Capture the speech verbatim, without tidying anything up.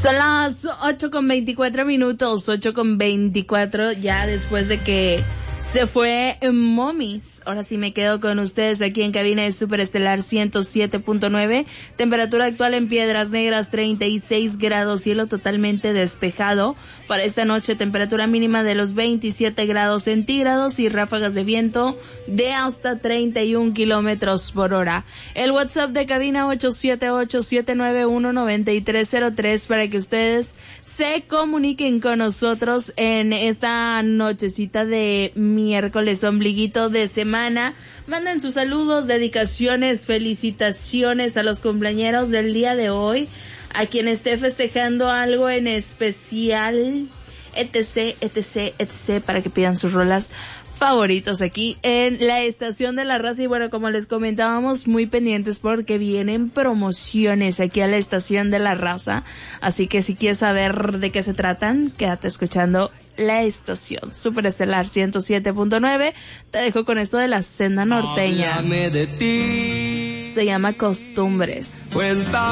Son las ocho con veinticuatro minutos, ocho con veinticuatro, ya después de que se fue Momis. Ahora sí me quedo con ustedes aquí en cabina de Superestelar ciento siete punto nueve. Temperatura actual en Piedras Negras, treinta y seis grados, cielo totalmente despejado. Para esta noche, temperatura mínima de los veintisiete grados centígrados y ráfagas de viento de hasta treinta y un kilómetros por hora. El WhatsApp de cabina ocho siete ocho, siete nueve uno, nueve tres cero tres para que ustedes se comuniquen con nosotros en esta nochecita de miércoles, ombliguito de semana. Manden sus saludos, dedicaciones, felicitaciones a los cumpleañeros del día de hoy, a quien esté festejando algo en especial, etc, etc, etc, para que pidan sus rolas favoritos aquí en la Estación de la Raza. Y bueno, como les comentábamos, muy pendientes porque vienen promociones aquí a la Estación de la Raza, así que si quieres saber de qué se tratan, quédate escuchando la estación Superestelar ciento siete punto nueve. Te dejo con esto de la senda norteña. Háblame de ti. Se llama Costumbres. Cuenta